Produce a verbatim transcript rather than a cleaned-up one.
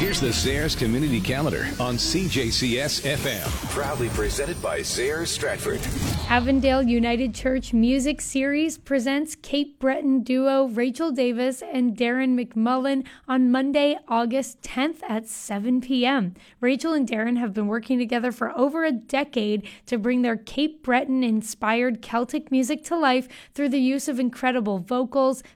Here's the Zayres Community Calendar on C J C S F M. Proudly presented by Zayres Stratford. Avondale United Church Music Series presents Cape Breton duo Rachel Davis and Darren McMullen on Monday, August tenth at seven p.m. Rachel and Darren have been working together for over a decade to bring their Cape Breton-inspired Celtic music to life through the use of incredible vocals,